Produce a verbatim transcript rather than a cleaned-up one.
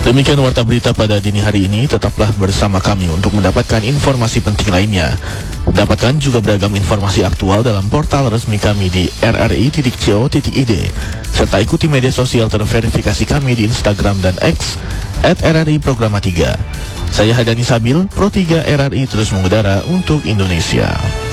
Demikian warta berita pada dini hari ini. Tetaplah bersama kami untuk mendapatkan informasi penting lainnya. Dapatkan juga beragam informasi aktual dalam portal resmi kami di r r i titik co titik i d, serta ikuti media sosial terverifikasi kami di Instagram dan X at r r i programa tiga. Saya Hadani Sabil, Pro tiga R R I terus mengudara untuk Indonesia.